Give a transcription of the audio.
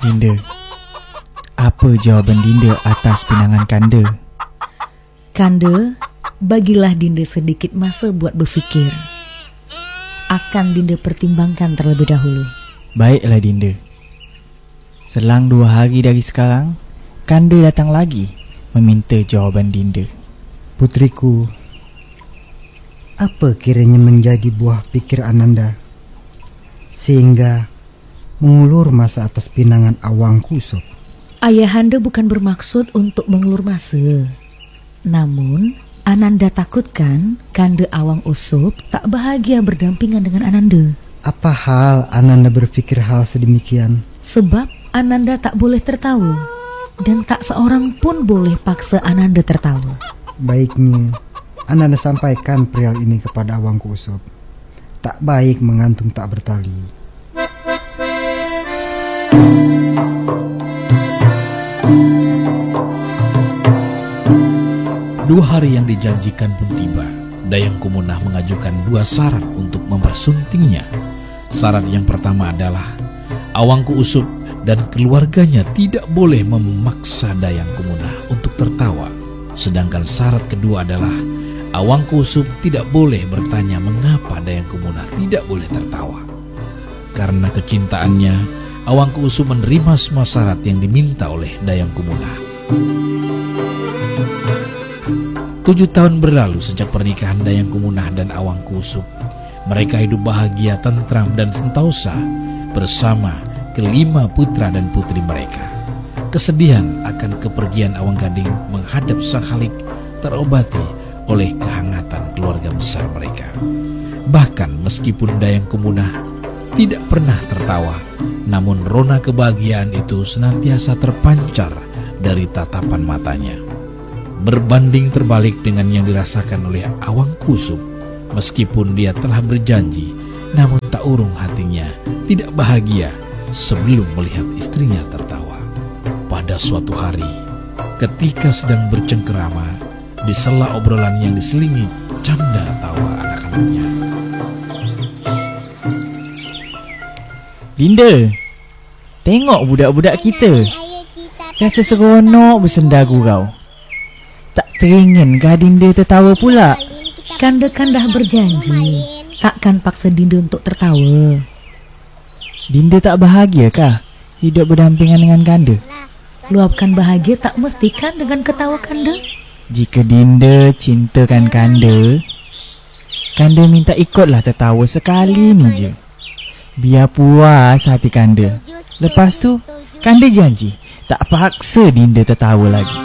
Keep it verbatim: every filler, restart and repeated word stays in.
Dinda, apa jawaban Dinda atas pinangan Kanda? Kanda, bagilah Dinda sedikit masa buat berfikir. Akan Dinda pertimbangkan terlebih dahulu. Baiklah Dinda. Selang dua hari dari sekarang, Kanda datang lagi meminta jawaban Dinda. Putriku, apa kiranya menjadi buah pikir Ananda sehingga mengulur masa atas pinangan Awang Kusup? Ayahanda bukan bermaksud untuk mengulur masa. Namun, Ananda takutkan Kanda Awang Usup tak bahagia berdampingan dengan Ananda. Apa hal Ananda berpikir hal sedemikian? Sebab Ananda tak boleh tertawa, dan tak seorang pun boleh paksa Ananda tertawa. Baiknya Ananda sampaikan perihal ini kepada Awang Kusup. Tak baik mengantung tak bertali. Dua hari yang dijanjikan pun tiba. Dayang Kumunah mengajukan dua syarat untuk mempersuntingnya. Syarat yang pertama adalah Awangku Usup dan keluarganya tidak boleh memaksa Dayang Kumunah untuk tertawa. Sedangkan syarat kedua adalah Awangku Usup tidak boleh bertanya mengapa Dayang Kumunah tidak boleh tertawa. Karena kecintaannya, Awangku Usup menerima semua syarat yang diminta oleh Dayang Kumunah. Tujuh tahun berlalu sejak pernikahan Dayang Kumunah dan Awangku Usup. Mereka hidup bahagia, tentram dan sentosa bersama kelima putra dan putri mereka. Kesedihan akan kepergian Awang Gading menghadap Sang Khalik terobati oleh kehangatan keluarga besar mereka. Bahkan meskipun Dayang Kumunah tidak pernah tertawa, namun rona kebahagiaan itu senantiasa terpancar dari tatapan matanya. Berbanding terbalik dengan yang dirasakan oleh Awang Kusup, meskipun dia telah berjanji, namun tak urung hatinya tidak bahagia sebelum melihat istrinya tertawa. Pada suatu hari, ketika sedang bercengkerama, di sela obrolan yang diselingi canda tawa anak-anaknya. Dinda, tengok budak-budak kita. Rasa seronok bersendagu kau. Tak teringin kah Dinda tertawa pula? Kanda kan dah berjanji takkan paksa Dinda untuk tertawa. Dinda tak bahagia kah hidup berdampingan dengan Kanda? Luapkan bahagia tak mestikan dengan ketawa Kanda. Jika Dinda cintakan Kanda, Kanda minta ikutlah tertawa sekali ni je. Biar puas hati Kanda. Lepas tu, Kanda janji tak paksa Dinda tertawa lagi.